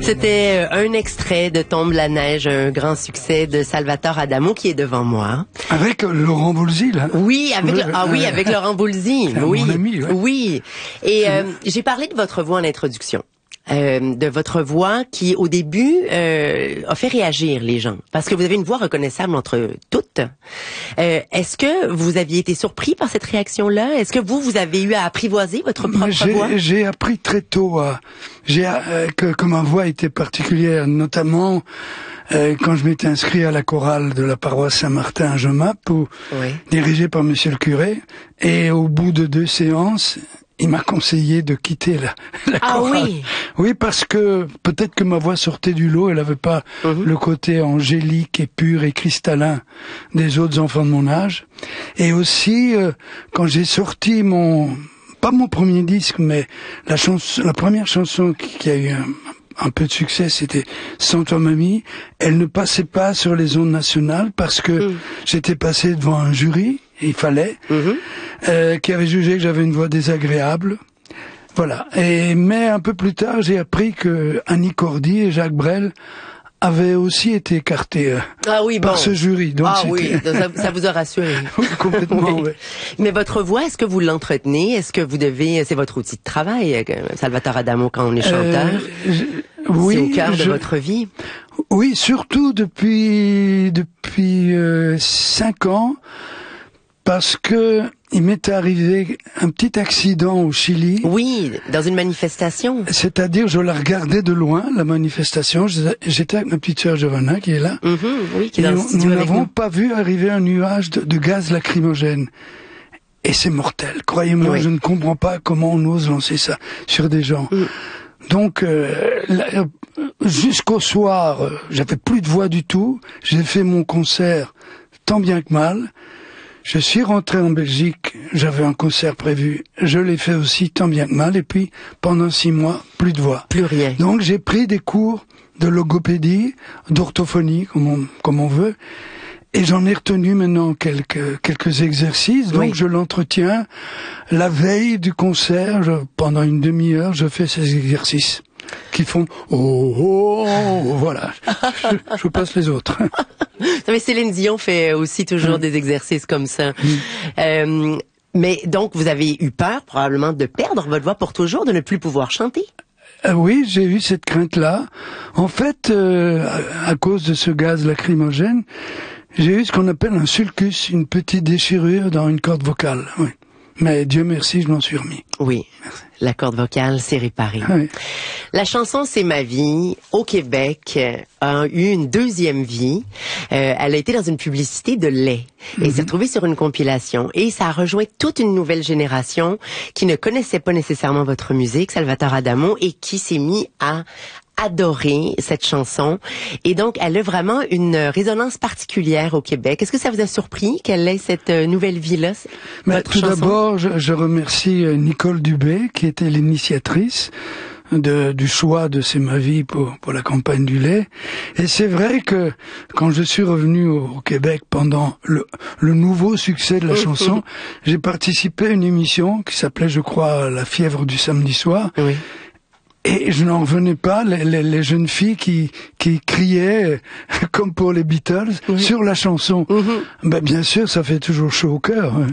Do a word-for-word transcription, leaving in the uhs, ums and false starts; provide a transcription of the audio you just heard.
C'était un extrait de Tombe la neige, un grand succès de Salvatore Adamo qui est devant moi. Avec Laurent Voulzy, là. Oui, avec, oui, le, ah oui, avec Laurent Voulzy. Oui, mon ami, ouais. oui. Et euh, j'ai parlé de votre voix en introduction. Euh, de votre voix qui, au début, euh, a fait réagir les gens. Parce que vous avez une voix reconnaissable entre toutes. Euh, est-ce que vous aviez été surpris par cette réaction-là? Est-ce que vous, vous avez eu à apprivoiser votre propre voix? J'ai appris très tôt euh, j'ai, euh, que, que ma voix était particulière, notamment euh, quand je m'étais inscrit à la chorale de la paroisse Saint-Martin à Jemappes, où, oui. dirigée par monsieur le curé. Et au bout de deux séances, il m'a conseillé de quitter la, la ah chorale. Oui. Oui, parce que peut-être que ma voix sortait du lot, elle n'avait pas mm-hmm. le côté angélique et pur et cristallin des autres enfants de mon âge. Et aussi, euh, quand j'ai sorti mon, pas mon premier disque, mais la chanson, la première chanson qui, qui a eu un, un peu de succès, c'était Sans toi mamie. Elle ne passait pas sur les ondes nationales parce que mm. j'étais passé devant un jury. Il fallait, mm-hmm. euh, qui avait jugé que j'avais une voix désagréable. Voilà. Et, mais un peu plus tard, j'ai appris que Annie Cordy et Jacques Brel avaient aussi été écartés euh, ah oui, par bon. ce jury. Donc ah oui, ça, ça vous a rassuré. Oui, complètement, oui. Ouais. Mais votre voix, est-ce que vous l'entretenez? Est-ce que vous devez, c'est votre outil de travail, Salvatore Adamo, quand on est chanteur? Euh, je... Oui, c'est au cœur je... de votre vie. Oui, surtout depuis depuis euh, cinq ans. Parce que il m'est arrivé un petit accident au Chili. Oui, dans une manifestation. C'est-à-dire, je la regardais de loin, la manifestation. J'étais avec ma petite sœur Giovanna, qui est là. Mm-hmm, oui, qui est dans le studio. Nous n'avons pas vu arriver un nuage de, de gaz lacrymogène. Et c'est mortel. Croyez-moi, oui. Je ne comprends pas comment on ose lancer ça sur des gens. Mm. Donc, euh, là, jusqu'au soir, euh, j'avais plus de voix du tout. J'ai fait mon concert tant bien que mal. Je suis rentré en Belgique, j'avais un concert prévu, je l'ai fait aussi tant bien que mal, et puis pendant six mois, plus de voix. Plus rien. Donc j'ai pris des cours de logopédie, d'orthophonie, comme on, comme on veut, et j'en ai retenu maintenant quelques, quelques exercices, donc oui. Je l'entretiens. La veille du concert, je, pendant une demi-heure, je fais ces exercices qui font oh, oh, oh voilà, je, je passe les autres. Vous savez, Céline Dion fait aussi toujours mmh. des exercices comme ça. Mmh. Euh, mais donc, vous avez eu peur probablement de perdre votre voix pour toujours, de ne plus pouvoir chanter? Euh, oui, j'ai eu cette crainte-là. En fait, euh, à, à cause de ce gaz lacrymogène, j'ai eu ce qu'on appelle un sulcus, une petite déchirure dans une corde vocale. Oui. Mais Dieu merci, je m'en suis remis. Oui, merci. La corde vocale s'est réparée. Oui. La chanson C'est ma vie, au Québec, a eu une deuxième vie. Euh, elle a été dans une publicité de lait. Et mm-hmm. s'est retrouvée sur une compilation. Et ça a rejoint toute une nouvelle génération qui ne connaissait pas nécessairement votre musique, Salvatore Adamo, et qui s'est mis à adorer cette chanson. Et donc, elle a vraiment une résonance particulière au Québec. Est-ce que ça vous a surpris qu'elle ait cette nouvelle vie-là, Mais votre tout chanson? d'abord, je, je remercie Nicole Dubé, qui était l'initiatrice de, du choix de C'est ma vie pour, pour la campagne du lait. Et c'est vrai que quand je suis revenu au, au Québec pendant le, le nouveau succès de la chanson, j'ai participé à une émission qui s'appelait, je crois, La fièvre du samedi soir. Oui. Et je n'en revenais pas, les, les, les jeunes filles qui, qui criaient, comme pour les Beatles, oui. sur la chanson. Mm-hmm. Ben, bien sûr, ça fait toujours chaud au cœur.